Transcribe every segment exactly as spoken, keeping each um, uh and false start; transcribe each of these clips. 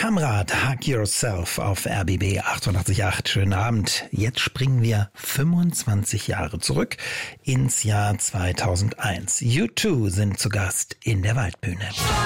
Kamrat, Hug Yourself auf R B B achtundachtzig Komma acht. Schönen Abend. Jetzt springen wir fünfundzwanzig Jahre zurück ins Jahr zweitausendeins. U zwei sind zu Gast in der Waldbühne.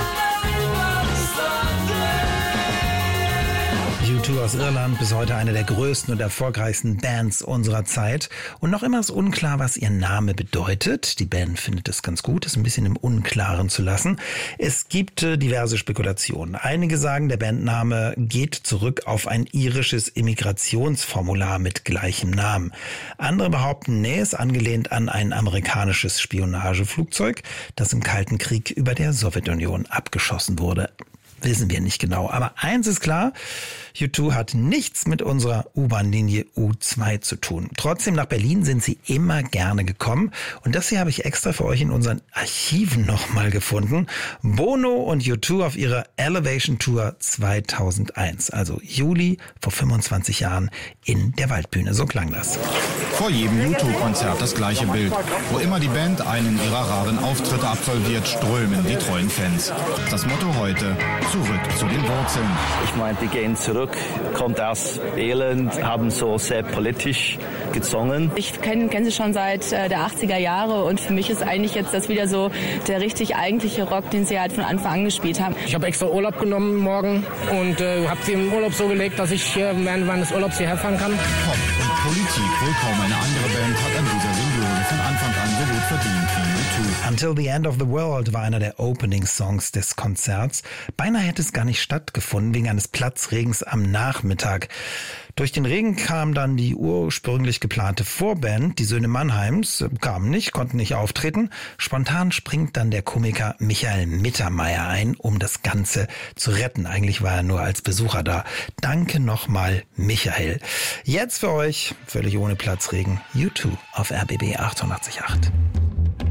U zwei aus Irland, bis heute eine der größten und erfolgreichsten Bands unserer Zeit. Und noch immer ist unklar, was ihr Name bedeutet. Die Band findet es ganz gut, es ein bisschen im Unklaren zu lassen. Es gibt äh, diverse Spekulationen. Einige sagen, der Bandname geht zurück auf ein irisches Immigrationsformular mit gleichem Namen. Andere behaupten, nee, es ist angelehnt an ein amerikanisches Spionageflugzeug, das im Kalten Krieg über der Sowjetunion abgeschossen wurde. Wissen wir nicht genau. Aber eins ist klar, U zwei hat nichts mit unserer U-Bahn-Linie U zwei zu tun. Trotzdem, nach Berlin sind sie immer gerne gekommen. Und das hier habe ich extra für euch in unseren Archiven nochmal gefunden. Bono und U zwei auf ihrer Elevation Tour zweitausendeins. Also Juli vor fünfundzwanzig Jahren in der Waldbühne. So klang das. Vor jedem U zwei Konzert das gleiche Bild. Wo immer die Band einen ihrer raren Auftritte absolviert, strömen die treuen Fans. Das Motto heute: zurück zu den Wurzeln. Ich meine, die gehen zurück, kommt aus Irland, haben so sehr politisch gesungen. Ich kenne kenn sie schon seit äh, der achtziger Jahre und für mich ist eigentlich jetzt das wieder so der richtig eigentliche Rock, den sie halt von Anfang an gespielt haben. Ich habe extra Urlaub genommen morgen und äh, habe sie im Urlaub so gelegt, dass ich äh, während meines Urlaubs hierher fahren kann. Pop und Politik, wohl kaum eine andere Band hat an dieser Symbiose von Anfang an so gut verdient wie U zwei. Until the End of the World war einer der Opening-Songs des Konzerts. Beinahe hätte es gar nicht stattgefunden wegen eines Platzregens am Nachmittag. Durch den Regen kam dann die ursprünglich geplante Vorband, die Söhne Mannheims, kamen nicht, konnten nicht auftreten. Spontan springt dann der Komiker Michael Mittermeier ein, um das Ganze zu retten. Eigentlich war er nur als Besucher da. Danke nochmal, Michael. Jetzt für euch, völlig ohne Platzregen, U zwei auf R B B achtundachtzig Komma acht.